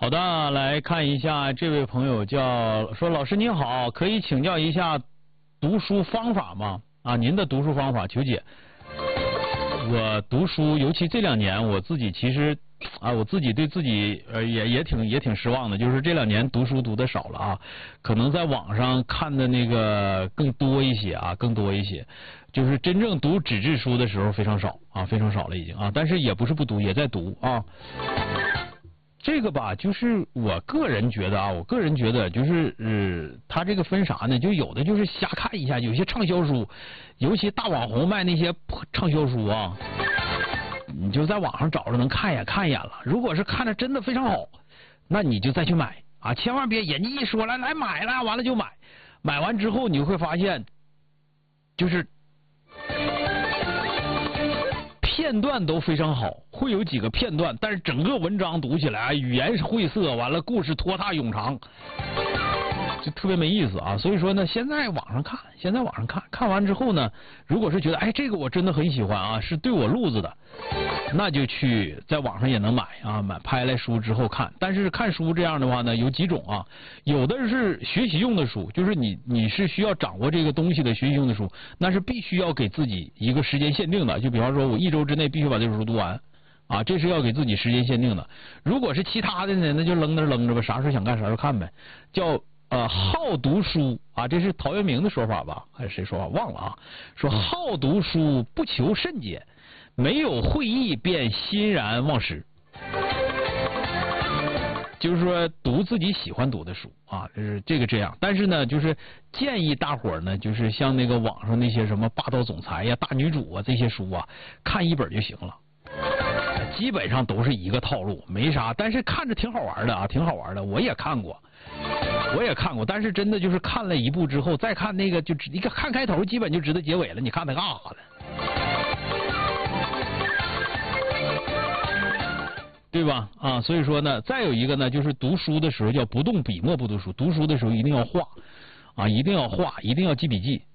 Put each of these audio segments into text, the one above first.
好的，来看一下这位朋友说老师您好，可以请教一下读书方法吗？啊，您的读书方法求解。我读书，尤其这2年，我自己其实我自己对自己也挺失望的，就是这2年读书读的少了啊，可能在网上看的那个更多一些啊，就是真正读纸质书的时候非常少啊，非常少了已经啊，但是也不是不读，也在读啊。这个吧，就是我个人觉得就是他这个分啥呢？就有的就是瞎看一下，有些畅销书，尤其大网红卖那些畅销书啊，你就在网上找着能看一眼了。如果是看着真的非常好，那你就再去买啊，千万别人家一说来买了，完了就买，买完之后你会发现，就是片段都非常好，会有几个片段，但是整个文章读起来语言晦涩，完了故事拖沓冗长，就特别没意思啊。所以说呢，先在网上看，看完之后呢，如果是觉得这个我真的很喜欢啊，是对我路子的，那就去在网上也能买啊，拍来书之后看。但是看书这样的话呢，有几种啊，有的是学习用的书，就是你是需要掌握这个东西的学习用的书，那是必须要给自己一个时间限定的，就比方说我1周之内必须把这本书读完啊，这是要给自己时间限定的。如果是其他的呢，那就扔着吧，啥时候想干啥时候看呗。叫好读书啊，这是陶渊明的说法吧，还是谁说法忘了啊？说好读书不求甚解，没有会意便欣然忘食。就是说读自己喜欢读的书啊，就是这样。但是呢，就是建议大伙儿呢，就是像那个网上那些什么霸道总裁呀、大女主啊这些书啊，看1本就行了。基本上都是一个套路，没啥，但是看着挺好玩的啊，挺好玩的。我也看过，但是真的就是看了一部之后，再看那个就一个看开头，基本就知道结尾了。你看它干啥了？对吧？啊，所以说呢，再有一个呢，就是读书的时候叫不动笔墨不读书，读书的时候一定要画啊，一定要画，一定要记笔记。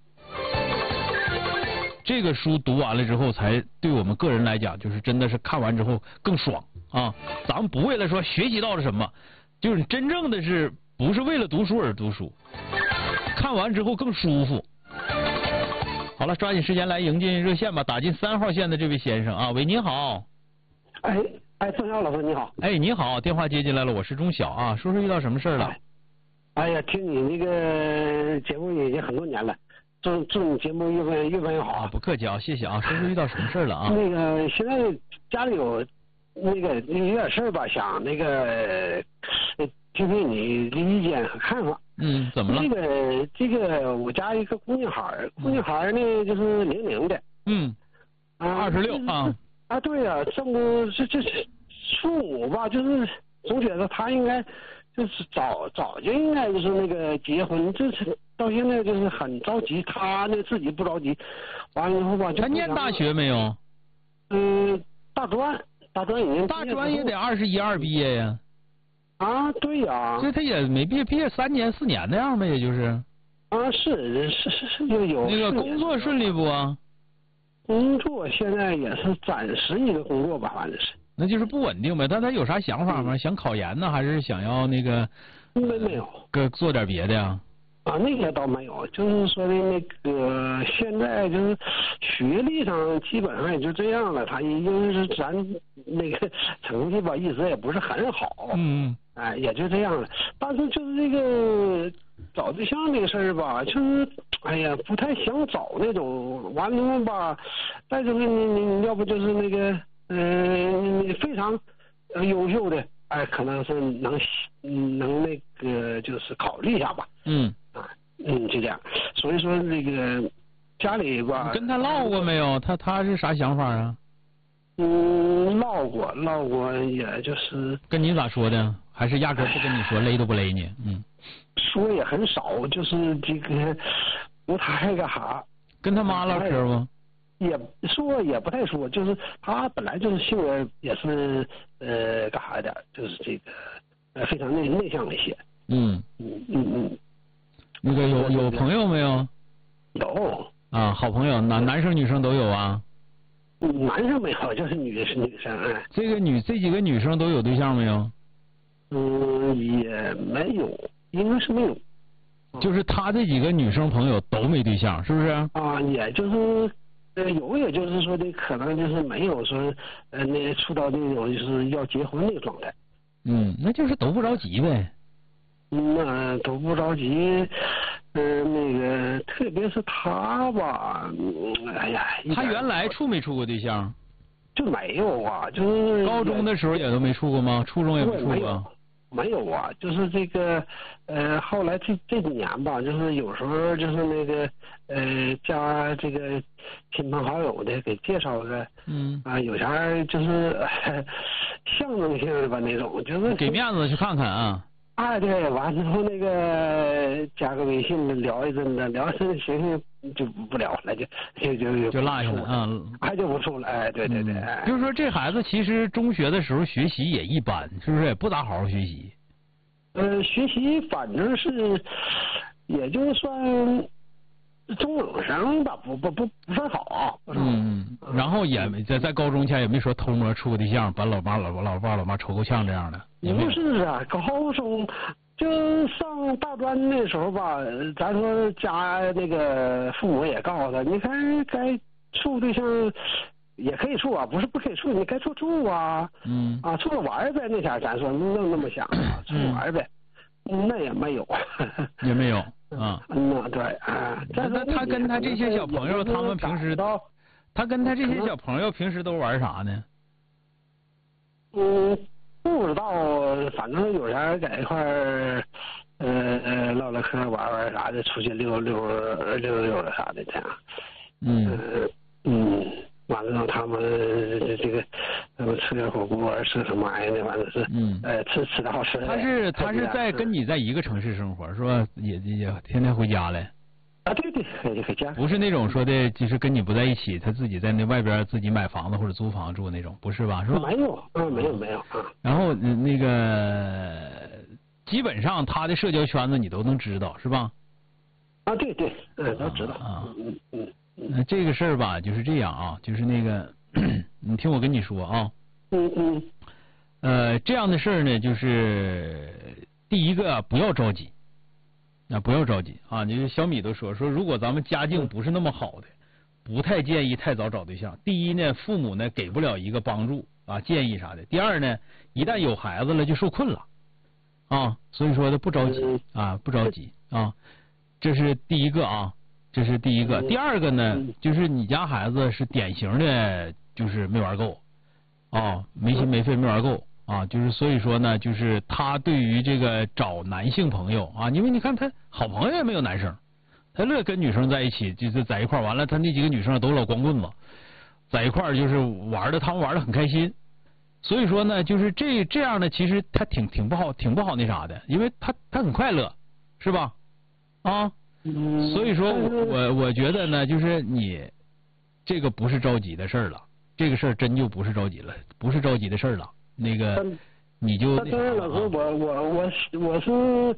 这个书读完了之后，才对我们个人来讲，就是真的是看完之后更爽啊！咱们不为了说学习到了什么，就是真正的是不是为了读书而读书，看完之后更舒服。好了，抓紧时间来迎进热线吧，打进3号线的这位先生啊，喂，您好。 钟晓老师你好。 你好，电话接进来了，我是钟晓啊，说遇到什么事了？ 哎呀，听你那个节目已经很多年了。祝你节目越办越好啊！ 不客气啊，谢谢啊。说遇到什么事了啊？ 那个现在家里有那个有点事儿吧，想那个听听你的意见和看法。 怎么了？ 这个我家一个姑娘孩呢就是00的。 26啊。 啊，对呀，这不这父母吧，就是总觉得他应该就是早就应该就是那个结婚，这是。到现在就是很着急，他呢自己不着急，完了以后吧，就他念大学没有？ 大专已经大专也得21、22毕业呀。 啊，对呀。 这他也没毕业3年4年那样呗，也就是。 啊，是有。 那个工作顺利不啊？ 工作现在也是暂时一个工作吧，反正是。 那就是不稳定呗，但他有啥想法吗？想考研呢，还是想要那个？ 没有。 做点别的呀？ 啊，那个倒没有，就是说的那个现在就是学历上基本上也就这样了，他已经是咱那个成绩吧，一直也不是很好，也就这样了。但是就是这个找对象这个事儿吧，就是哎呀不太想找那种完了吧，再就是你要不就是那个非常优秀的，可能是能那个就是考虑一下吧。就这样。所以说那个家里吧， 你跟他唠过没有？他是啥想法啊？ 唠过，也就是跟你咋说的？还是压根不跟你说，勒都不勒你？ 说也很少，就是这个不太干啥。 跟他妈唠嗑不？ 也不太说，就是他本来就是性格也是干啥的，就是这个非常内向一些。 那个有朋友没有？ 有啊，好朋友，男生女生都有啊。 男生没有，就是女生。 这几个女生都有对象没有？ 也没有，应该是没有。 就是他这几个女生朋友都没对象，是不是？ 啊，也就是有，也就是说的可能就是没有说那处到那种就是要结婚那个状态。 那就是都不着急呗。 那都不着急。那个特别是他吧，哎呀， 他原来处没处过对象？ 就没有啊，就是高中的时候也都没处过吗？初中也没处过？ 没有啊，就是这个后来这几年吧，就是有时候就是那个加这个亲朋好友的给介绍个，有啥就是象征性的吧那种，就是给面子去看看啊。 对，完之后那个加个微信聊一阵子，聊一阵行就不聊了，就落下了啊， 就不处了。对。 就是说这孩子其实中学的时候学习也一般，是不是也不咋好好学习？ 学习反正是也就算中等生吧，不算好。 然后也没在高中前也没说偷摸处个对象，把老爸老妈抽够呛这样的。 不是啊，高中就上大专那时候吧，咱说家那个父母也告诉他，你看该处对象也可以处啊，不是不可以处，你该处啊。处着玩呗，那前咱说那么想啊，处着玩呗。那也没有。 也没有啊。 对啊。 那他跟他这些小朋友，他们平时他跟他这些小朋友平时都玩啥呢？ 不知道，反正有人在一块儿，唠唠嗑、玩啥的，出去溜的啥的这样。完了让他们吃点火锅，吃什么玩意儿的，反正是吃的好吃的。 他是在跟你在一个城市生活，是吧？也天天回家嘞。 对，回家。 不是那种说的，就是跟你不在一起，他自己在那外边自己买房子或者租房住那种，不是吧？是吧？ 没有，没有啊。 然后那个基本上他的社交圈子你都能知道，是吧？ 对，都知道啊。 那这个事儿吧，就是这样啊，就是那个，你听我跟你说啊。这样的事儿呢，就是第一个不要着急。不要着急啊！你小米都说，如果咱们家境不是那么好的，不太建议太早找对象。第一呢，父母呢给不了一个帮助啊，建议啥的。第二呢，一旦有孩子了就受困了啊，所以说呢不着急啊，不着急啊，这是第一个啊，这是第一个。第二个呢，就是你家孩子是典型的，就是没玩够啊，没心没肺没玩够。就是所以说呢，就是他对于这个找男性朋友啊，因为你看他好朋友也没有男生，他乐跟女生在一起，就是在一块完了，他那几个女生都老光棍子，在一块就是他们玩的很开心，所以说呢，就是这样的，其实他挺不好那啥的，因为他很快乐，是吧？所以说我觉得呢，就是你这个不是着急的事儿了，这个事儿真就不是着急了，不是着急的事儿了。那个，你就当然了，我是，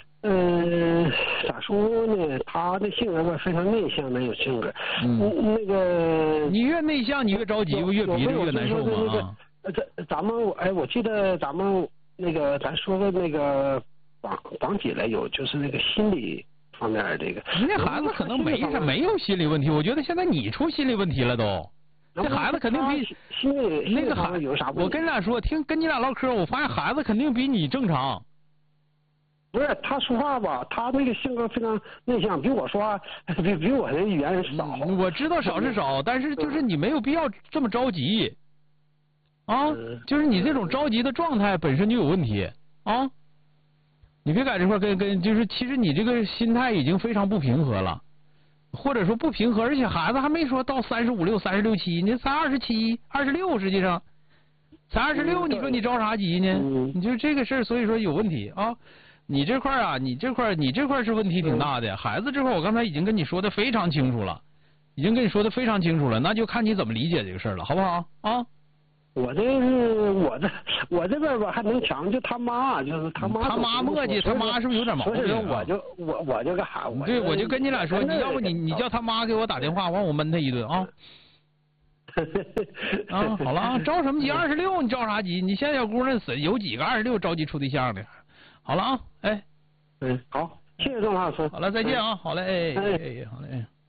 咋说呢？他的性格吧，非常内向的有性格。那个你越内向，你越着急，越憋着越难受嘛。 咱们我记得咱们那个咱说的那个绑起来有就是那个心理方面这个。 那孩子可能没有心理问题，我觉得现在你出心理问题了都。这孩子肯定比那个孩子有啥？ 我跟你俩说，跟你俩唠嗑，我发现孩子肯定比你正常。 不是他说话吧？他那个性格非常内向，比我说话比我的语言少。 我知道少是少，但是就是你没有必要这么着急啊！就是你这种着急的状态本身就有问题啊！你别在这块就是其实你这个心态已经非常不平和了。或者说不平和，而且孩子还没说到35、6、36、7，你才27、26，实际上才26，你说你着啥急呢？你就这个事儿，所以说有问题啊。你这块啊，你这块是问题挺大的。孩子这块我刚才已经跟你说的非常清楚了，那就看你怎么理解这个事儿了，好不好啊？ 我这边吧还能强，就他妈就是他妈磨叽，他妈是不是有点毛病？ 所以说我就干啥？ 对，我就跟你俩说，你要不你叫他妈给我打电话，完我闷他一顿啊。 啊，好了啊，着什么急？26，你着啥急？你现在小姑娘有几个26着急处对象的？好了啊，哎， 好，谢谢郑老师。 好了，再见啊，好嘞，哎，好嘞。